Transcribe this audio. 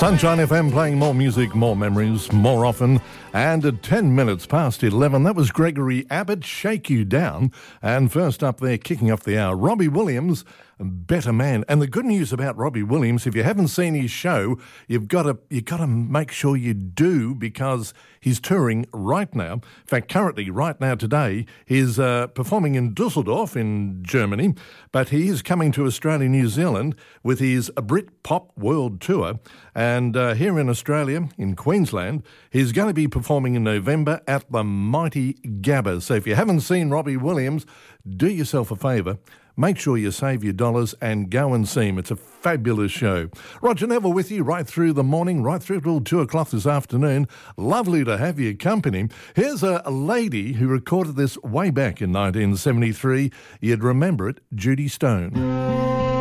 Sunshine FM playing more music, more memories, more often. And at 10 minutes past 11, that was Gregory Abbott, Shake You Down. And first up there, kicking off the hour, Robbie Williams, Better Man. And the good news about Robbie Williams, if you haven't seen his show, you've got to make sure you do, because he's touring right now. In fact, currently, right now today, he's performing in Dusseldorf in Germany, but he is coming to Australia, New Zealand with his Brit Pop World Tour. And here in Australia, in Queensland, he's going to be performing in November at the Mighty Gabba. So if you haven't seen Robbie Williams, do yourself a favour. Make sure you save your dollars and go and see him. It's a fabulous show. Roger Neville with you right through the morning, right through till 2 o'clock this afternoon. Lovely to have you company. Here's a lady who recorded this way back in 1973. You'd remember it, Judy Stone.